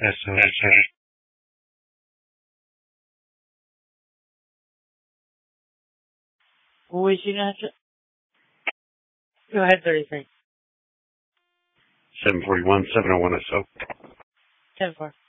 SO. What was you gonna have to? Go ahead, 33. 741, 701 SO. 10-4.